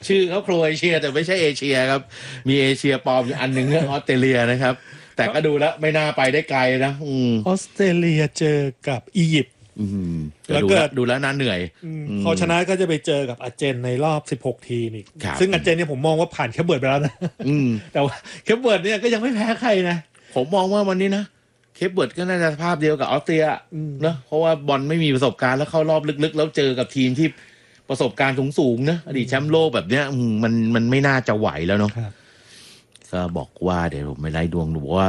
ชื่อเขาโครเอเชียแต่ไม่ใช่เอเชียครับมีเอเชียปลอมอยู่อันหนึ่งเรื่องออสเตรเลียนะครับแต่ก็ดูแล้วไม่น่าไปได้ไกลนะออสเตรเลียเจอกับอียิปต์แล้วก็ดูแล้วน่าเหนื่อยพอชนะก็จะไปเจอกับอาร์เจนในรอบ16ทีมอีกซึ่งอาร์เจนเนี่ยผมมองว่าผ่านแคปเบิร์ดไปแล้วนะแต่ว่าแคปเบิร์ดเนี่ยก็ยังไม่แพ้ใครนะผมมองว่าวันนี้นะเคปเบิร์ดก็น่าจะภาพเดียวกับออสเตรียนะเพราะว่าบอลไม่มีประสบการณ์แล้วเข้ารอบลึกๆแล้วเจอกับทีมที่ประสบการณ์สูงๆนะอดีตแชมป์โลกแบบเนี้ยมันไม่น่าจะไหวแล้วเนาะก็บอกว่าเดี๋ยวผมไม่ไล่ดวงดูว่า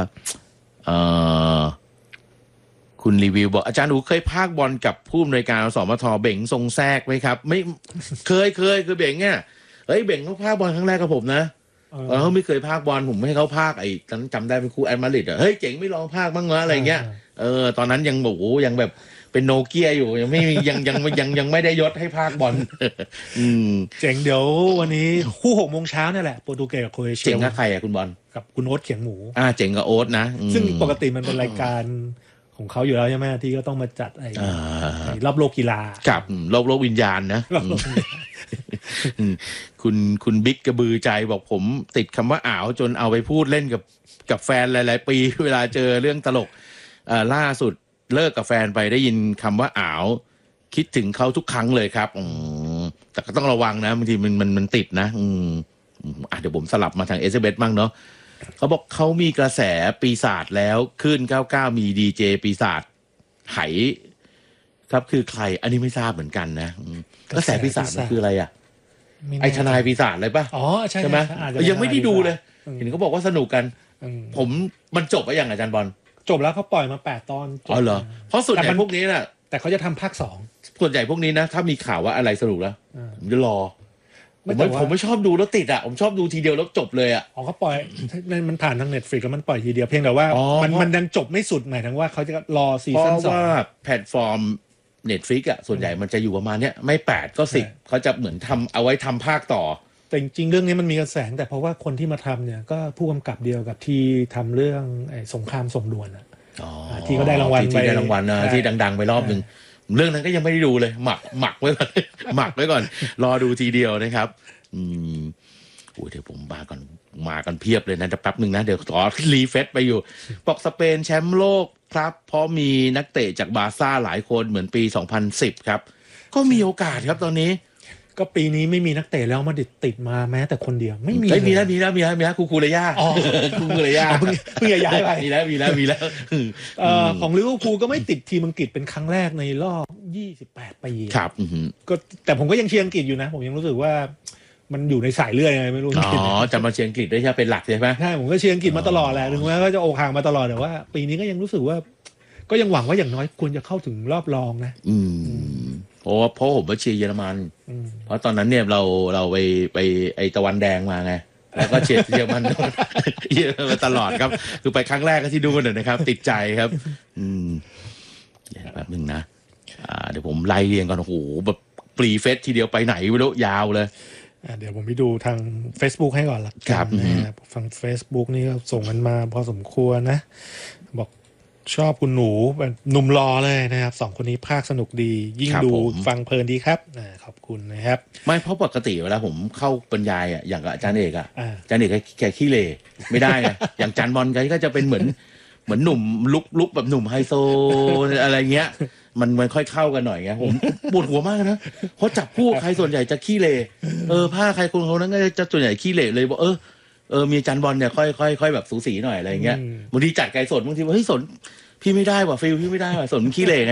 คุณรีวิวบอกอาจารย์อูเคยพากบอลกับผู้อำนวยการสมทเบ่งทรงแทรกไหมครับไม่เคยคือเบ่งเนี่ยเฮ้ยเบ่งเขาพากบอลครั้งแรกกับผมนะเขาไม่เคยพากบอลผมให้เขาพากไอ้ตอนนั้นจำได้เป็นครูแอดมาริดเฮ้ยเจ๋งไม่ลองพากบ้างเหรออะไรเงี้ยตอนนั้นยังบอกโอ้ยังแบบเป็นโนเกียอยู่ยังไม่ยังไม่ได้ยศให้พากบอลเจ๋งเดี๋ยววันนี้คู่6 โมงเช้าเนี่ยแหละโปรตุเกสกับโครเอเชียเจ๋งกับใครคุณบอลกับคุณโอ๊ตเขียงหมูเจ๋งกับโอ๊ตนะซึ่งปกติมันเป็นรายการของเขาอยู่แล้วใช่ไหมที่ก็ต้องมาจัดไอ้รอบโลกกีฬากับโลกวิญญาณนะคุณบิ๊กกระบือใจบอกผมติดคำว่าอ่าวจนเอาไปพูดเล่นกับแฟนหลายๆปีเวลาเจอเรื่องตลกล่าสุดเลิกกับแฟนไปได้ยินคำว่าอ่าวคิดถึงเขาทุกครั้งเลยครับแต่ก็ต้องระวังนะบางทีมันติดนะเดี๋ยวผมสลับมาทาง SMS บ้างเนาะเขาบอกเขามีกระแสปีศาจแล้วขึ้น99มีดีเจปีศาจไหครับคือใครอันนี้ไม่ทราบเหมือนกันนะกระแสปีศาจมันคืออะไรไอ้ทนายปีศาจอะไรป่ะใช่ไหมยังไม่ได้ดูเลยเห็นเขาบอกว่าสนุกกันมันจบไปยังอาจารย์บอลจบแล้วเขาปล่อยมา8 ตอนเหรอเพราะส่วนใหญ่พวกนี้น่ะแต่เขาจะทำภาค2 ส่วนใหญ่พวกนี้นะถ้ามีข่าวว่าอะไรสนุกแล้วผมจะรอผมไม่ชอบดูแล้วติดผมชอบดูทีเดียวแล้วจบเลยเขาปล่อยมันผ่านทาง Netflix แล้วมันปล่อยทีเดียวเพียงแต่ว่ามันยังจบไม่สุดหมายถึงว่าเขาจะรอซีซั่น2 เพราะว่าแพลตฟอร์ม Netflix ส่วนใหญ่มันจะอยู่ประมาณเนี้ยไม่8ก็10เขาจะเหมือนทำเอาไว้ทำภาคต่อแต่จริงๆเรื่องนี้มันมีกระแสแต่เพราะว่าคนที่มาทำเนี่ยก็ผู้กำกับเดียวกับที่ทำเรื่องสงครามส่งด่วนที่เขาได้รางวัลที่ได้รางวัลที่ดังๆไปรอบนึงเรื่องนั้นก็ยังไม่ได้ดูเลยหมักไว้ก่อนหมักไว้ก่อนรอดูทีเดียวนะครับเดี๋ยวผมมากันเพียบเลยนะแต่แป๊บนึงนะเดี๋ยวขอรีเฟซไปอยู่บอกสเปนแชมป์โลกครับเพราะมีนักเตะจากบาร์ซ่าหลายคนเหมือนปี2010ครับก็มีโอกาสครับตอนนี้ก็ปีนี้ไม่มีนักเตะแล้วมาติดมาแม้แต่คนเดียวไม่มีมีแล้วคูเลย่าคูเลย่าเพิ่งย้ายไปมีแล้วของลิเวอร์พูลก็ไม่ติดทีมอังกฤษเป็นครั้งแรกในรอบ28 ปีครับก็แต่ผมก็ยังเชียร์อังกฤษอยู่นะผมยังรู้สึกว่ามันอยู่ในสายเลือดยังไงไม่รู้จะมาเชียร์อังกฤษได้ใช่เป็นหลักใช่ไหมใช่ผมก็เชียร์อังกฤษมาตลอดแหละถึงแม้ก็จะอกหักมาตลอดแต่ว่าปีนี้ก็ยังรู้สึกว่าก็ยังหวังว่าอย่างน้อยควรจะเข้าถึงรอบรองนะเพราะผมเชียร์เยอรมันเพราะตอนนั้นเนี่ยเราไปไอตะวันแดงมาไงแล้วก็เชียร์เยอรมันมาตลอดครับคือไปครั้งแรกก็ที่ดูกันนะครับติดใจครับแบบนึงนะเดี๋ยวผมไล่เรียงก่อนโอ้โหแบบปรีเฟสทีเดียวไปไหนไม่รู้ยาวเลยเดี๋ยวผมไปดูทาง Facebook ให้ก่อนละครับฟัง Facebook นี่ก็ส่งกันมาพอสมควรนะบอกชอบคุณหนูเป็นหนุ่มรอเลยนะครับ2 คนนี้ภาคสนุกดียิ่งดูฟังเพลินดีครับขอบคุณนะครับไม่เพราะปกติเวลาผมเข้าบรรยายอย่างกับอาจารย์เอกอาจารย์เอกแกขี้เลไม่ได้ไงอย่างอาจารย์บอลก็จะเป็นเหมือนหนุ่มลุกแบบหนุ่มไฮโซอะไรเงี้ยมันค่อยเข้ากันหน่อยไงผมปวดหัวมากนะเพราะจับคู่ใครส่วนใหญ่จะขี้เลผ้าใครคนเขานั้นก็จะส่วนใหญ่ขี้เลเลยบอกมีอาจารย์บอลเนี่ยค่อยแบบสูสีหน่อยอะไรเงี้ยบางทีจัดไก่สดบางทีว่าเฮ้ยสนพี่ไม่ได้ว่ะฟิลพี่ไม่ได้ว่ะสนขี้เลไง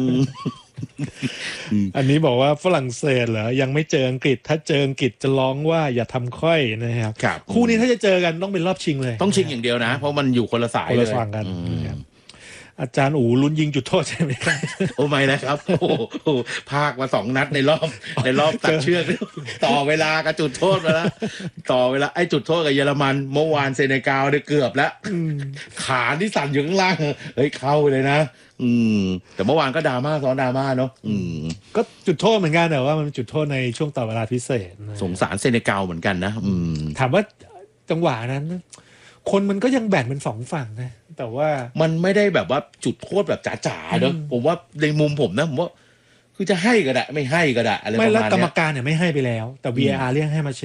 อันนี้บอกว่าฝรั่งเศสเหรอยังไม่เจออังกฤษถ้าเจออังกฤษจะร้องว่าอย่าทำค่อยนะครับคู่นี้ถ้าจะเจอกันต้องเป็นรอบชิงเลยต้องชิงอย่างเดียวนะเพราะมันอยู่คนละสายเลยกันอาจารย์อู๋ลุ้นยิงจุดโทษใช่ไหมครับโอ้ไม่นะครับโอ้พากมา2 นัดในรอบตัดเชือกต่อเวลากับจุดโทษมาแล้วต่อเวลาไอ้จุดโทษกับเยอรมันเมื่อวานเซเนกัลได้เกือบแล้วขาที่สั่นอยู่ข้างล่างเฮ้ยเข้าเลยนะแต่เมื่อวานก็ดราม่าซ้อนดราม่าเนาะก็จุดโทษเหมือนกันแต่ว่ามันจุดโทษในช่วงต่อเวลาพิเศษสงสารเซเนกัลเหมือนกันนะถามว่าจังหวะนั้นคนมันก็ยังแบ่งเป็น2 ฝั่งนะแต่ว่ามันไม่ได้แบบว่าจุดโทษแบบจ๋าๆเนอะผมว่าในมุมผมนะผมว่าคือจะให้ก็ได้ไม่ให้ก็ได้อะไรประมาณนี้ไม่แล้วกรรมการเนี่ยไม่ให้ไปแล้วแต่ VAR เรียกให้มาเช็ค